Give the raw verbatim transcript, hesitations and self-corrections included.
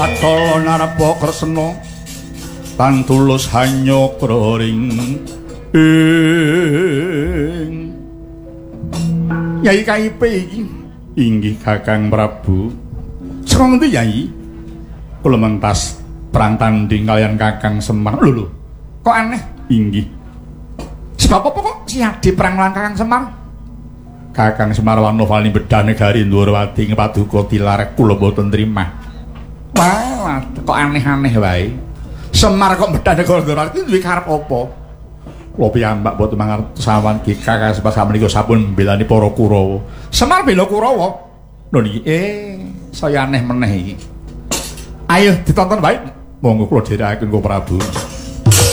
Watala narpa kresna tan tulus hanyokra ring ing Yai K I P iki inggih Kakang Prabu. Saka ngendi Yai? Kula mentas perang tanding kalian Kakang Semar. Lho lho. Kok aneh? Inggih. Sebab apa kok siade perang lan Kakang Semar? Kakang Semar Wanowali bedah negari Ndhurawati ngepaduka tilar kula boten trimah. Wah, kok aneh-aneh wae. Semar kok bedah negara Ndhurawati duwe karep apa? Kula piyambak boten mangertos sawan ki Kakang Semar samenika sampun mbelani para Kurawa. Semar bela Kurawa. Lho niki eh saya aneh meneh iki. Ayo ditonton wae. Monggo kula dherekaken Kang Prabu.